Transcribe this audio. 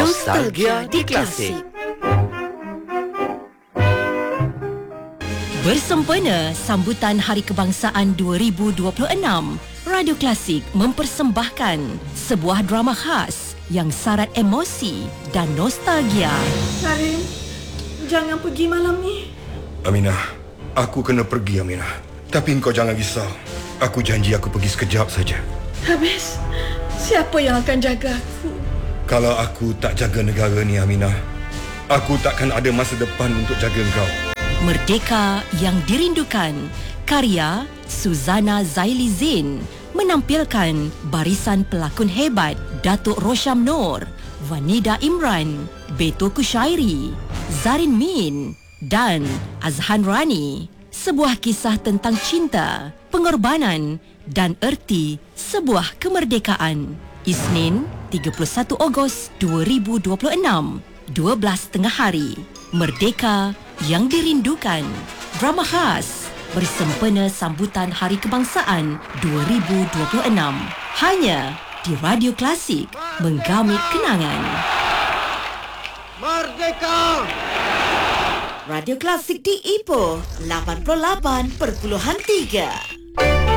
Nostalgia di Klasik. Bersempena sambutan Hari Kebangsaan 2026, Radio Klasik mempersembahkan sebuah drama khas yang syarat emosi dan nostalgia. Karim, jangan pergi malam ni. Aminah, aku kena pergi, Aminah. Tapi engkau jangan risau. Aku janji aku pergi sekejap saja. Habis, siapa yang akan jaga aku? Kalau aku tak jaga negara ni, Aminah, aku takkan ada masa depan untuk jaga engkau. Merdeka yang dirindukan, karya Suzana Zaili Zain, menampilkan barisan pelakon hebat Datuk Rosham Noor, Vanida Imran, Beto Kushairi, Zarin Min dan Azhan Rani. Sebuah kisah tentang cinta, pengorbanan dan erti sebuah kemerdekaan. Isnin, 31 Ogos 2026, 12 tengah hari. Merdeka yang dirindukan. Drama khas bersempena sambutan Hari Kebangsaan 2026. Hanya di Radio Klasik, menggamit kenangan. Merdeka! Radio Klasik di Ipoh 88.3.